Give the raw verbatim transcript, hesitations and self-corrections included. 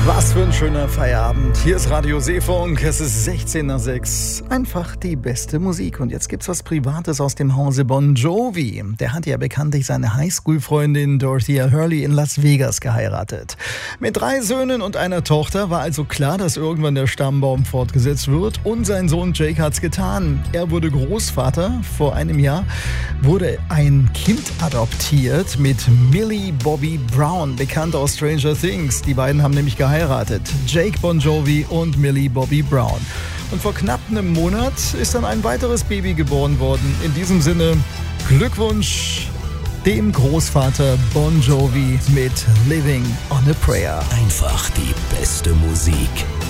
Was für ein schöner Feierabend. Hier ist Radio Seefunk, es ist sechzehn nach sechs. Einfach die beste Musik. Und jetzt gibt's was Privates aus dem Hause Bon Jovi. Der hat ja bekanntlich seine Highschool-Freundin Dorothea Hurley in Las Vegas geheiratet. Mit drei Söhnen und einer Tochter war also klar, dass irgendwann der Stammbaum fortgesetzt wird. Und sein Sohn Jake hat's getan. Er wurde Großvater. Vor einem Jahr wurde ein Kind adoptiert mit Millie Bobby Brown, bekannt aus Stranger Things. Die beiden haben nämlich geheiratet. Heiratet. Jake Bon Jovi und Millie Bobby Brown. Und vor knapp einem Monat ist dann ein weiteres Baby geboren worden. In diesem Sinne Glückwunsch dem Großvater Bon Jovi mit Living on a Prayer. Einfach die beste Musik.